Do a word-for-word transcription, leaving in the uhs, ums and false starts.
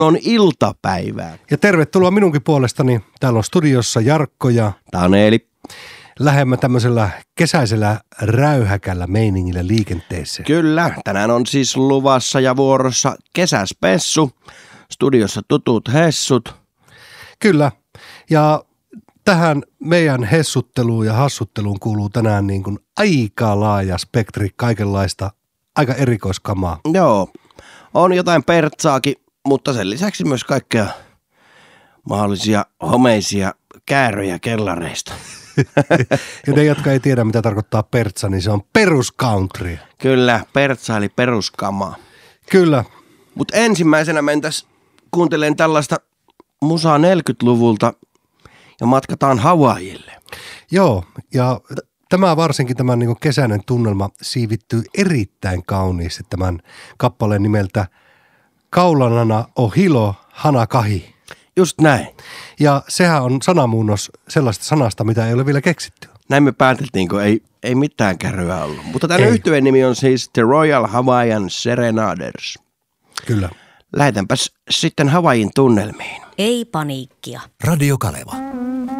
On iltapäivää. Ja tervetuloa minunkin puolestani. Täällä on studiossa Jarkko ja Taneli. Lähemmä tämmöisellä kesäisellä räyhäkällä meiningillä liikenteeseen. Kyllä, tänään on siis luvassa ja vuorossa kesäspessu. Studiossa tutut hessut. Kyllä, ja tähän meidän hessutteluun ja hassutteluun kuuluu tänään niin kuin aika laaja spektri kaikenlaista, aika erikoiskamaa. Joo, on jotain pertsaakin, mutta sen lisäksi myös kaikkea mahdollisia homeisia kääröjä kellareista. Ja ne, jotka ei tiedä, mitä tarkoittaa pertsa, niin se on peruscountry. Kyllä, pertsa eli peruskamaa. Kyllä. Mutta ensimmäisenä mentäs kuuntelemaan tällaista musaa neljäkymmentäluvulta ja matkataan Havaijille. Joo, ja tämä varsinkin tämän niin kuin kesäinen tunnelma siivittyy erittäin kauniisti tämän kappaleen nimeltä Kaulanana o Hilo Hanakahi. Just näin. Ja sehän on sanamuunnos sellaista sanasta, mitä ei ole vielä keksitty. Näin me päätettiin, kun ei, ei mitään kärryä ollut. Mutta tämän yhtyeen nimi on siis The Royal Hawaiian Serenaders. Kyllä. Lähetänpäs sitten Havaijin tunnelmiin. Ei paniikkia. Radio Kaleva.